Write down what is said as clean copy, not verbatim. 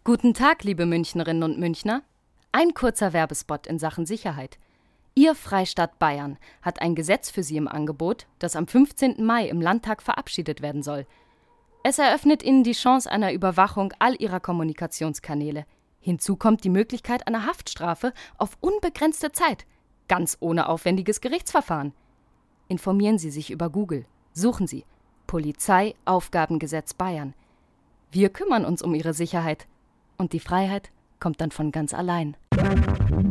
Guten Tag, liebe Münchnerinnen und Münchner. Ein kurzer Werbespot in Sachen Sicherheit. Ihr Freistaat Bayern hat ein Gesetz für Sie im Angebot, das am 15. Mai im Landtag verabschiedet werden soll. Es eröffnet Ihnen die Chance einer Überwachung all Ihrer Kommunikationskanäle. Hinzu kommt die Möglichkeit einer Haftstrafe auf unbegrenzte Zeit, ganz ohne aufwendiges Gerichtsverfahren. Informieren Sie sich über Google. Suchen Sie Polizeiaufgabengesetz Bayern. Wir kümmern uns um Ihre Sicherheit. Und die Freiheit kommt dann von ganz allein.